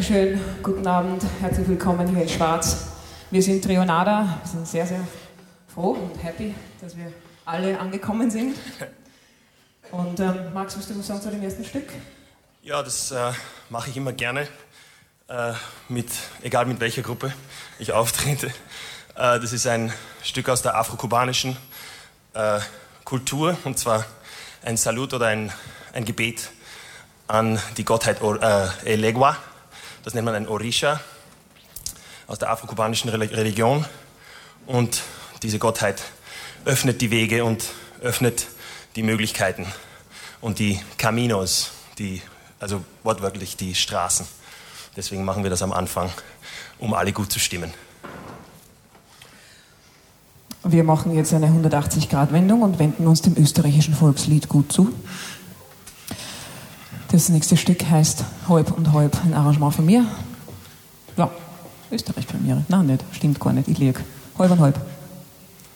Dankeschön, guten Abend, herzlich willkommen hier in Schwarz. Wir sind Trionada, wir sind sehr, sehr froh und happy, dass wir alle angekommen sind. Und Max, willst du was sagen zu dem ersten Stück? Ja, das mache ich immer gerne, egal mit welcher Gruppe ich auftrete. Das ist ein Stück aus der afrokubanischen Kultur, und zwar ein Salut oder ein Gebet an die Gottheit Elegua. Das nennt man ein Orisha aus der afrokubanischen Religion. Und diese Gottheit öffnet die Wege und öffnet die Möglichkeiten und die Caminos, also wortwörtlich die Straßen. Deswegen machen wir das am Anfang, um alle gut zu stimmen. Wir machen jetzt eine 180-Grad-Wendung und wenden uns dem österreichischen Volkslied gut zu. Das nächste Stück heißt Halb und Halb, ein Arrangement von mir. Ja, Österreich-Premiere. Nein, nicht, stimmt gar nicht, ich liege. Halb und Halb.